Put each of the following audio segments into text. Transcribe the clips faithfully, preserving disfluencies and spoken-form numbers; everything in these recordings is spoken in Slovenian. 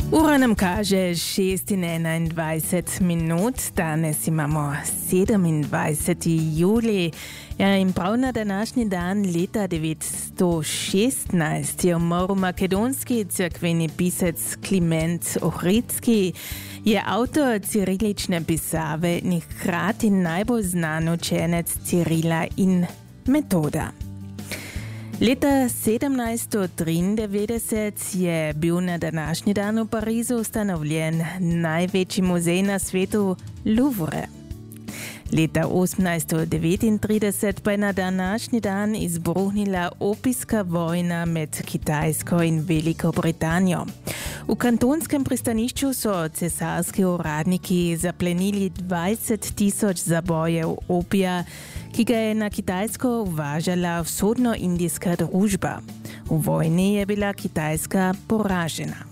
Ura nam kaže šest in enaindvajset minut, danes imamo sedemindvajseti julij. Ja, in prav na današnji dan leta devetsto šestnajst je umrl makedonski cerkveni pisec Kliment Ohridski. Je avtor cirilične pisave in hkrati najbolj znan učenec Cirila in Metoda. Leta sedemnajststo triindevetdeset je bil na današnji dan v Parizu ustanovljen največji muzej na svetu Louvre. Leta osemnajststo devetintrideset pa je na današnji dan izbruhnila opijska vojna med Kitajsko in Veliko Britanijo. V kantonskem pristanišču so cesarski uradniki zaplenili dvajset tisoč zabojev opija, ki ga je na Kitajsko uvažala vzhodnoindijska družba. V vojni je bila Kitajska poražena.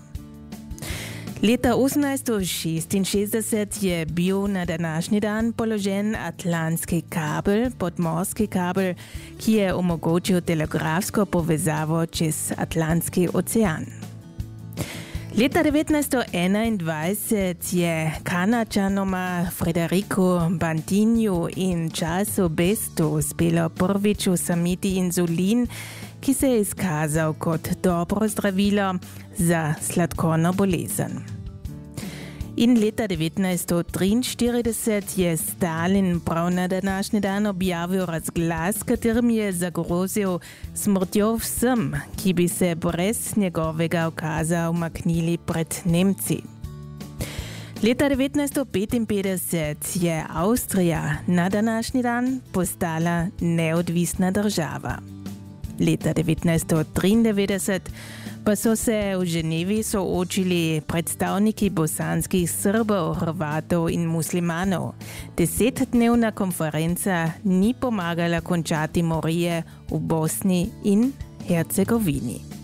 Leta osemnajststo šestinšestdeset je bil na današnji dan položen atlantski kabel, podmorski kabel, ki je omogočil telegrafsko povezavo čez Atlantski ocean. Leta devetnajststo enaindvajset je Kanadčanoma Frederiku Bantinju in Charlesu Bestu uspelo prvič usamiti inzulin, ki se je izkazal kot dobro zdravilo za sladkorno bolezen. In leta devetnajststo triinštirideset je Stalin prav na današnji dan objavil razglas, katerim je zagrozil smrtjo vsem, ki bi se brez njegovega ukaza umaknili pred Nemci. Leta devetnajststo petinpetdeset je Avstrija na današnji dan postala neodvisna država. Leta devetnajststo triindevetdeset pa so se v Ženevi soočili predstavniki bosanskih Srbov, Hrvatov in muslimanov. Desetdnevna konferenca ni pomagala končati morije v Bosni in Hercegovini.